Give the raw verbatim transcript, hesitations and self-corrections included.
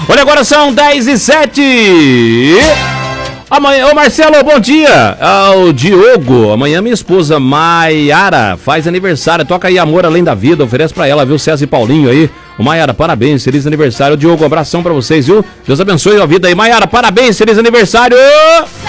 Olha, agora são dez e sete. Amanhã, ô Marcelo, bom dia. Ah, o Diogo, amanhã minha esposa Maiara faz aniversário. Toca aí Amor Além da Vida, oferece pra ela, viu? César e Paulinho aí. Ô Maiara, parabéns, feliz aniversário. Diogo, um abração pra vocês, viu? Deus abençoe a vida aí. Maiara, parabéns, feliz aniversário.